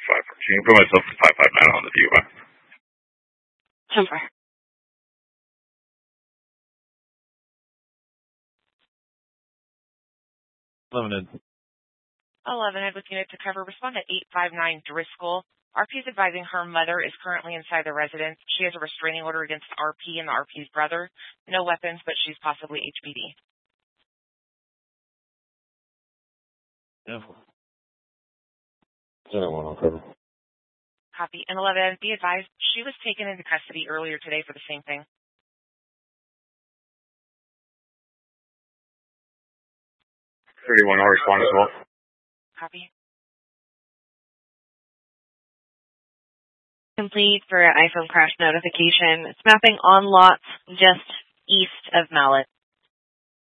She can put myself to 559 on the DUI. 10-4. Limited. 11 with unit to cover. Respond to 859 Driscoll. RP is advising her mother is currently inside the residence. She has a restraining order against RP and the RP's brother. No weapons, but she's possibly HPD. Yeah. 10-1, I'll cover. Copy. And 11, be advised, she was taken into custody earlier today for the same thing. 31, I'll respond as well. Copy. Complete for iPhone crash notification. It's mapping on lots just east of Mallet.